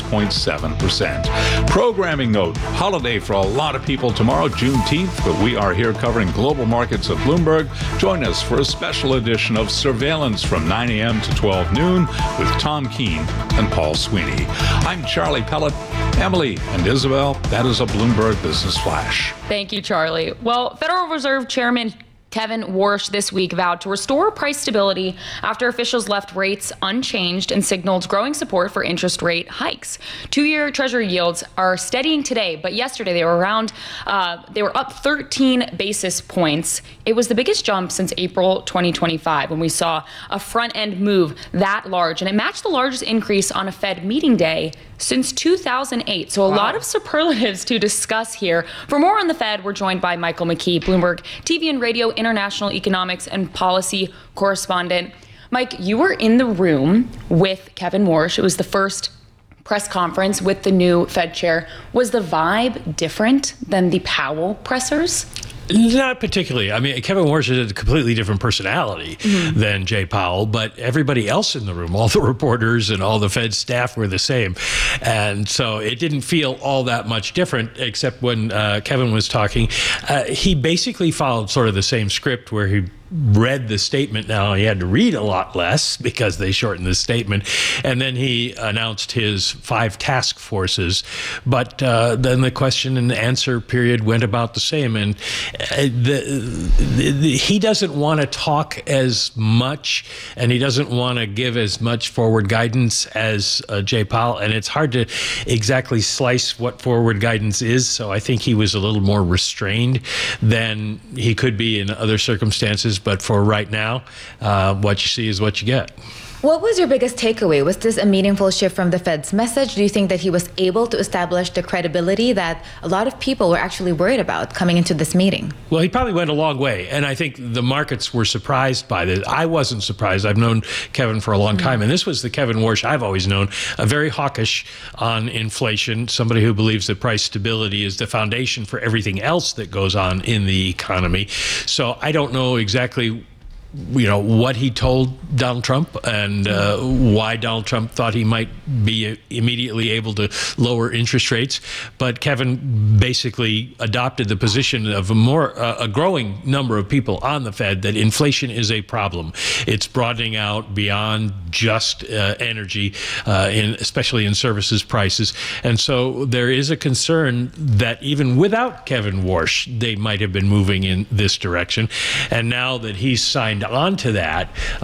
6.7%. Programming note, holiday for a lot of people tomorrow, Juneteenth, but we are here covering global markets at Bloomberg. Join us for a special edition of Surveillance from 9 a.m. to 12 noon with Tom Keene and Paul Sweeney. I'm Charlie Pellet. Emily and Isabel, that is a Bloomberg Business Flash. Thank you, Charlie. Well, Federal Reserve Chairman Kevin Warsh this week vowed to restore price stability after officials left rates unchanged and signaled growing support for interest rate hikes. 2-year Treasury yields are steadying today, but yesterday they were up 13 basis points. It was the biggest jump since April 2025 when we saw a front-end move that large, and it matched the largest increase on a Fed meeting day since 2008. So a lot of superlatives to discuss here. For more on the Fed, we're joined by Michael McKee, Bloomberg TV and Radio international economics and policy correspondent. Mike, you were in the room with Kevin Warsh. It was the first press conference with the new Fed chair. Was the vibe different than the Powell pressers? Not particularly. I mean, Kevin Warsh is a completely different personality than Jay Powell, but everybody else in the room, all the reporters and all the Fed staff were the same. And so it didn't feel all that much different, except when Kevin was talking. He basically followed sort of the same script where he read the statement. Now he had to read a lot less because they shortened the statement, and then he announced his 5 task forces. But then the question and answer period went about the same, and he doesn't want to talk as much, and he doesn't want to give as much forward guidance as Jay Powell, and it's hard to exactly slice what forward guidance is. So I think he was a little more restrained than he could be in other circumstances. But for right now, what you see is what you get. What was your biggest takeaway? Was this a meaningful shift from the Fed's message? Do you think that he was able to establish the credibility that a lot of people were actually worried about coming into this meeting? Well, he probably went a long way, and I think the markets were surprised by this. I wasn't surprised. I've known Kevin for a long time, and this was the Kevin Warsh I've always known, very hawkish on inflation, somebody who believes that price stability is the foundation for everything else that goes on in the economy. So I don't know exactly what he told Donald Trump and why Donald Trump thought he might be immediately able to lower interest rates. But Kevin basically adopted the position of a growing number of people on the Fed that inflation is a problem. It's broadening out beyond just energy, especially in services prices. And so there is a concern that even without Kevin Warsh, they might have been moving in this direction. And now that he's signed on to that,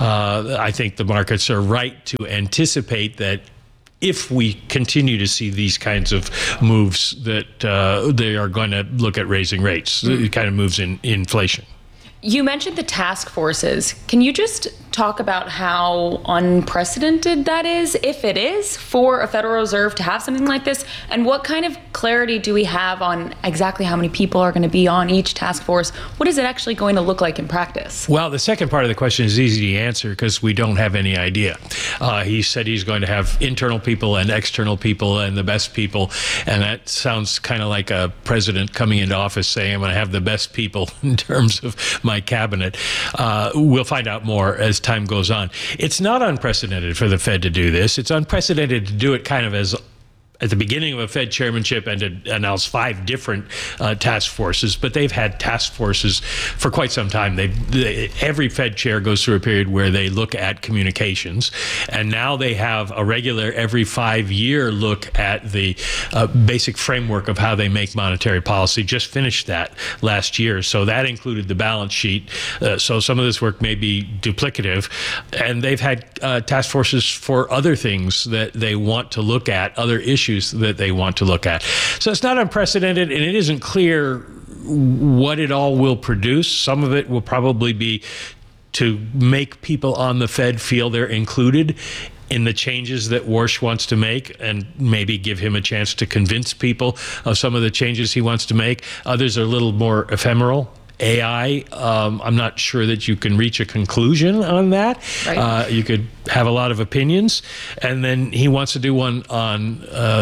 I think the markets are right to anticipate that if we continue to see these kinds of moves, that they are going to look at raising rates. It kind of moves in inflation. You mentioned the task forces. Can you just talk about how unprecedented that is, if it is, for a Federal Reserve to have something like this? And what kind of clarity do we have on exactly how many people are going to be on each task force? What is it actually going to look like in practice? Well, the second part of the question is easy to answer because we don't have any idea. He said he's going to have internal people and external people and the best people. And that sounds kind of like a president coming into office saying, I'm going to have the best people in terms of my cabinet. We'll find out more as time goes on. It's not unprecedented for the Fed to do this. It's unprecedented to do it kind of as at the beginning of a Fed chairmanship and to announce 5 different task forces, but they've had task forces for quite some time. Every Fed chair goes through a period where they look at communications, and now they have a regular every 5-year look at the basic framework of how they make monetary policy. Just finished that last year, so that included the balance sheet. So some of this work may be duplicative, and they've had task forces for other things that they want to look at, other issues that they want to look at. So it's not unprecedented, and it isn't clear what it all will produce. Some of it will probably be to make people on the Fed feel they're included in the changes that Warsh wants to make, and maybe give him a chance to convince people of some of the changes he wants to make. Others are a little more ephemeral. AI, I'm not sure that you can reach a conclusion on that. Right. You could have a lot of opinions. And then he wants to do one on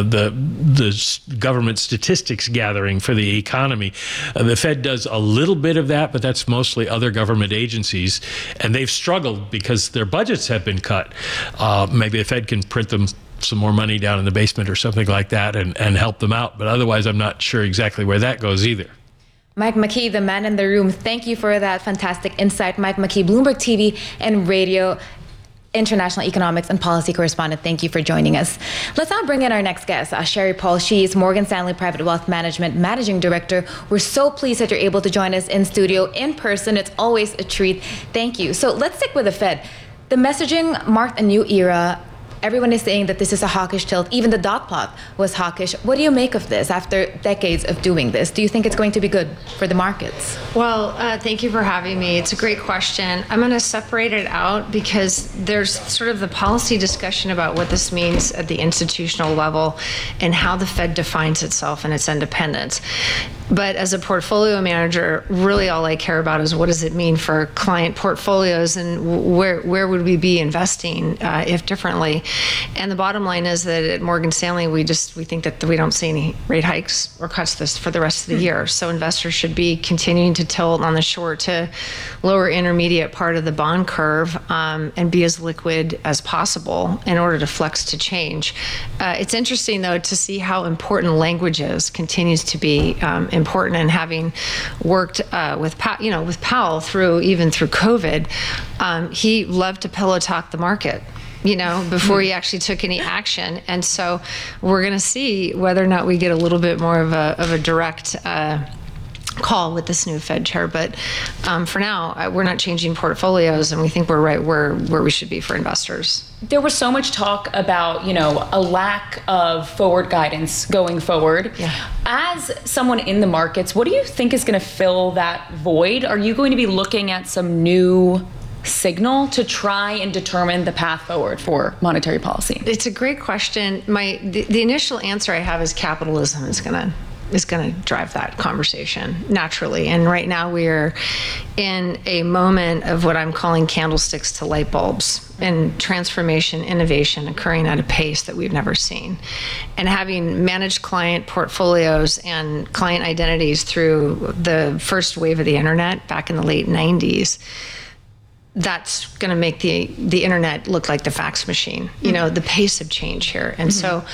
the government statistics gathering for the economy. The Fed does a little bit of that, but that's mostly other government agencies. And they've struggled because their budgets have been cut. Maybe the Fed can print them some more money down in the basement or something like that and help them out. But otherwise, I'm not sure exactly where that goes either. Mike McKee, the man in the room, thank you for that fantastic insight. Mike McKee, Bloomberg TV and Radio International Economics and Policy Correspondent. Thank you for joining us. Let's now bring in our next guest, Sherry Paul. She is Morgan Stanley Private Wealth Management Managing Director. We're so pleased that you're able to join us in studio in person. It's always a treat. Thank you. So let's stick with the Fed. The messaging marked a new era. Everyone is saying that this is a hawkish tilt. Even the dot plot was hawkish. What do you make of this after decades of doing this? Do you think it's going to be good for the markets? Well, thank you for having me. It's a great question. I'm going to separate it out because there's sort of the policy discussion about what this means at the institutional level and how the Fed defines itself and its independence. But as a portfolio manager, really all I care about is what does it mean for client portfolios and where would we be investing if differently. And the bottom line is that at Morgan Stanley, we think that we don't see any rate hikes or cuts this for the rest of the year. So investors should be continuing to tilt on the short to lower intermediate part of the bond curve and be as liquid as possible in order to flex to change. It's interesting, though, to see how important language continues to be important. And having worked with Powell through COVID, he loved to pillow talk the market, before he actually took any action. And so we're going to see whether or not we get a little bit more of a direct call with this new Fed chair. But for now, we're not changing portfolios, and we think we're right where we should be for investors. There was so much talk about, a lack of forward guidance going forward. Yeah. As someone in the markets, what do you think is going to fill that void? Are you going to be looking at some new signal to try and determine the path forward for monetary policy? It's a great question. The initial answer I have is capitalism is going to drive that conversation naturally. And right now we're in a moment of what I'm calling candlesticks to light bulbs, and transformation, innovation occurring at a pace that we've never seen. And having managed client portfolios and client identities through the first wave of the internet back in the late 90s, that's going to make the internet look like the fax machine, the pace of change here. And so,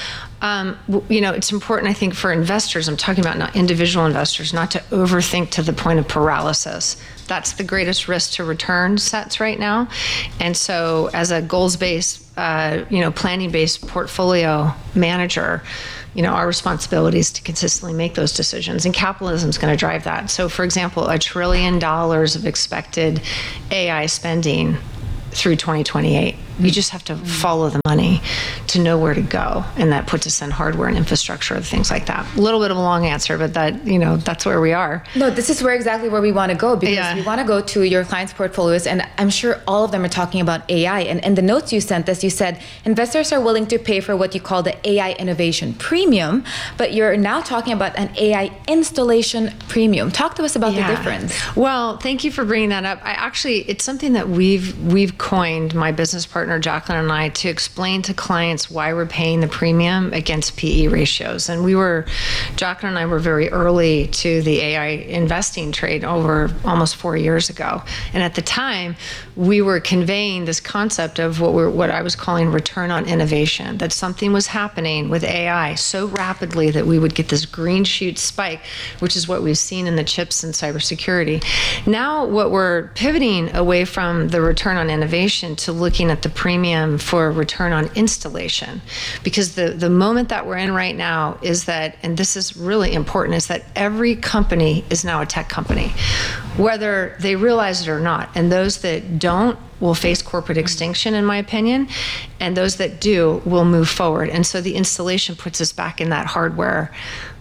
it's important, I think, for investors, I'm talking about not individual investors, not to overthink to the point of paralysis. That's the greatest risk to return sets right now. And so as a goals-based, planning-based portfolio manager, our responsibility is to consistently make those decisions, and capitalism is going to drive that. So, for example, $1 trillion of expected AI spending through 2028. You just have to follow the money to know where to go, and that puts us in hardware and infrastructure and things like that. A little bit of a long answer, but that's where we are. No, this is exactly where we want to go, because we want to go to your clients' portfolios, and I'm sure all of them are talking about AI. And the notes you sent us, you said investors are willing to pay for what you call the AI innovation premium, but you're now talking about an AI installation premium. Talk to us about the difference. Well, thank you for bringing that up. It's something that we've coined, my business partner Jacqueline and I, to explain to clients why we're paying the premium against PE ratios. And Jacqueline and I were very early to the AI investing trade over almost 4 years ago. And at the time, we were conveying this concept of what I was calling return on innovation, that something was happening with AI so rapidly that we would get this green shoot spike, which is what we've seen in the chips and cybersecurity. Now, what we're pivoting away from the return on innovation to looking at the premium for return on installation, because the moment that we're in right now is that, and this is really important, is that every company is now a tech company, whether they realize it or not. And those that don't will face corporate extinction, in my opinion, and those that do will move forward. And so the installation puts us back in that hardware,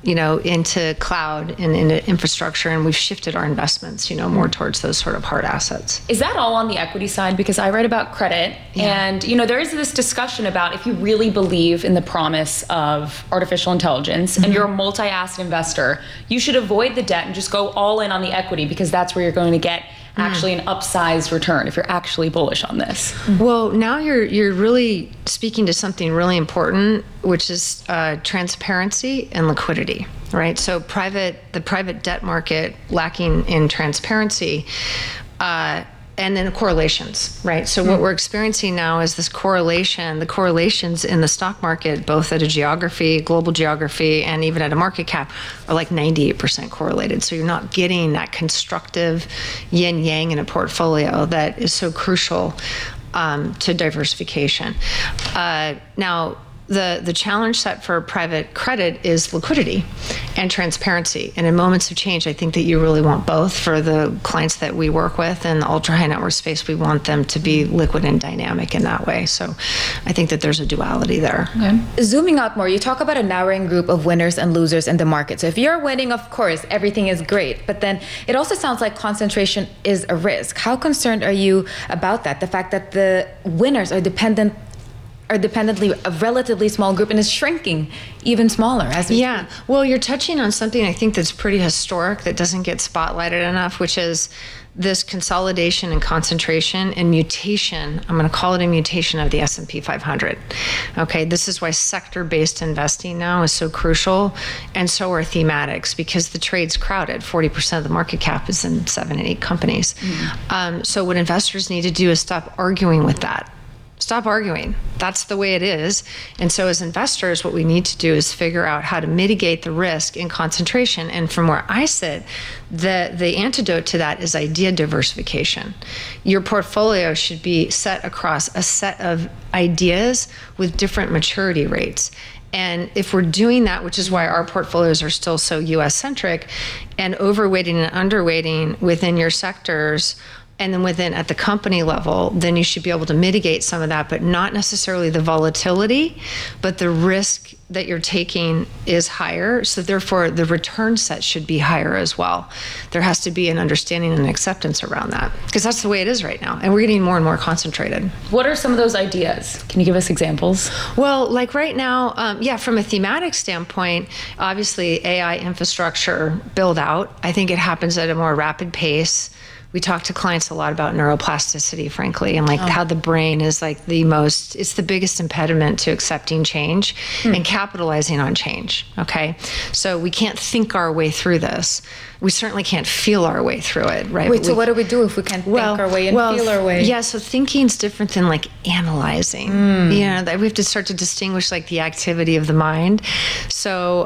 into cloud and into infrastructure, and we've shifted our investments, more towards those sort of hard assets. Is that all on the equity side? Because I read about credit, and there is this discussion about if you really believe in the promise of artificial intelligence and you're a multi-asset investor, you should avoid the debt and just go all in on the equity, because that's where you're going to get actually an upsized return if you're actually bullish on this. Well, now you're really speaking to something really important, which is transparency and liquidity, right? So the private debt market lacking in transparency, and then correlations, right? So what we're experiencing now is this correlation. The correlations in the stock market, both at a global geography, and even at a market cap, are like 98% correlated. So you're not getting that constructive yin-yang in a portfolio that is so crucial to diversification. Now, the challenge set for private credit is liquidity and transparency. And in moments of change, I think that you really want both. For the clients that we work with in the ultra high net worth space, we want them to be liquid and dynamic in that way. So I think that there's a duality there. Okay. Zooming out more, you talk about a narrowing group of winners and losers in the market. So if you're winning, of course, everything is great. But then it also sounds like concentration is a risk. How concerned are you about that? The fact that the winners are dependent are dependently a relatively small group and is shrinking even smaller as we speak. Well, you're touching on something I think that's pretty historic that doesn't get spotlighted enough, which is this consolidation and concentration and mutation. I'm going to call it a mutation of the S&P 500. Okay, this is why sector-based investing now is so crucial, and so are thematics, because the trade's crowded. 40% of the market cap is in 7 and 8 companies. So what investors need to do is stop arguing with that. Stop arguing. That's the way it is. And so as investors, what we need to do is figure out how to mitigate the risk in concentration. And from where I sit, the antidote to that is idea diversification. Your portfolio should be set across a set of ideas with different maturity rates. And if we're doing that, which is why our portfolios are still so US centric, and overweighting and underweighting within your sectors, and then within at the company level, then you should be able to mitigate some of that, but not necessarily the volatility, but the risk that you're taking is higher. So therefore the return set should be higher as well. There has to be an understanding and acceptance around that, because that's the way it is right now. And we're getting more and more concentrated. What are some of those ideas? Can you give us examples? Well, like right now, from a thematic standpoint, obviously AI infrastructure build out. I think it happens at a more rapid pace. We talk to clients a lot about neuroplasticity, frankly, and how the brain is it's the biggest impediment to accepting change and capitalizing on change, okay? So we can't think our way through this. We certainly can't feel our way through it, right? Wait, so what do we do if we can't think our way and feel our way? Yeah, so thinking's different than analyzing. We have to start to distinguish the activity of the mind. So,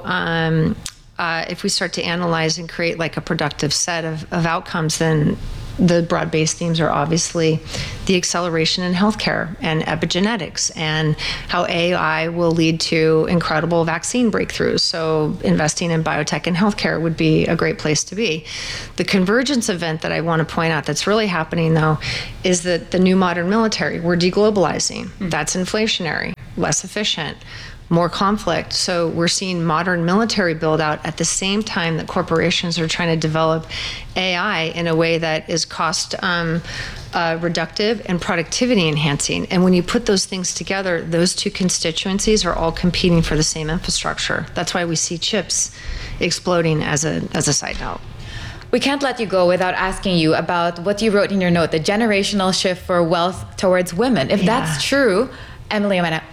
if we start to analyze and create a productive set of outcomes, then the broad-based themes are obviously the acceleration in healthcare and epigenetics, and how AI will lead to incredible vaccine breakthroughs. So investing in biotech and healthcare would be a great place to be. The convergence event that I want to point out that's really happening, though, is that the new modern military, we're deglobalizing. That's inflationary, less efficient, more conflict. So we're seeing modern military build out at the same time that corporations are trying to develop AI in a way that is cost reductive and productivity enhancing. And when you put those things together, those two constituencies are all competing for the same infrastructure. That's why we see chips exploding as a side note. We can't let you go without asking you about what you wrote in your note, the generational shift for wealth towards women. If that's true, Emily Amena,